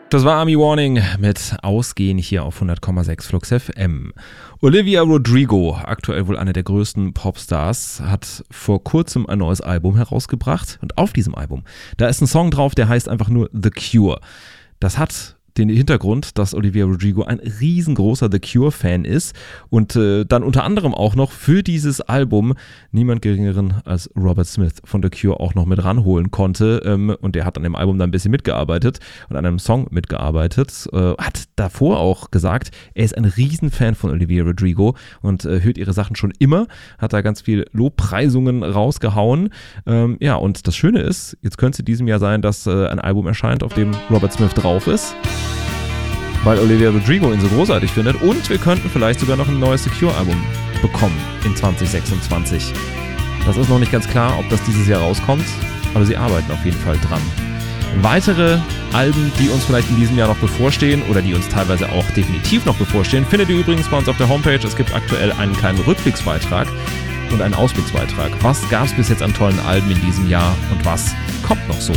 Das war Army Warning mit Ausgehen hier auf 100,6 Flux FM. Olivia Rodrigo, aktuell wohl eine der größten Popstars, hat vor kurzem ein neues Album herausgebracht. Und auf diesem Album, da ist ein Song drauf, der heißt einfach nur The Cure. Das hat den Hintergrund, dass Olivia Rodrigo ein riesengroßer The Cure-Fan ist und dann unter anderem auch noch für dieses Album niemand geringeren als Robert Smith von The Cure auch noch mit ranholen konnte, und der hat an dem Album dann ein bisschen mitgearbeitet und an einem Song mitgearbeitet, hat davor auch gesagt, er ist ein Riesenfan von Olivia Rodrigo und hört ihre Sachen schon immer, hat da ganz viel Lobpreisungen rausgehauen, und das Schöne ist, jetzt könnte es in diesem Jahr sein, dass ein Album erscheint, auf dem Robert Smith drauf ist, weil Olivia Rodrigo ihn so großartig findet, und wir könnten vielleicht sogar noch ein neues The Cure-Album bekommen in 2026. Das ist noch nicht ganz klar, ob das dieses Jahr rauskommt, aber sie arbeiten auf jeden Fall dran. Weitere Alben, die uns vielleicht in diesem Jahr noch bevorstehen oder die uns teilweise auch definitiv noch bevorstehen, findet ihr übrigens bei uns auf der Homepage. Es gibt aktuell einen kleinen Rückblicksbeitrag und einen Ausblicksbeitrag. Was gab es bis jetzt an tollen Alben in diesem Jahr und was kommt noch so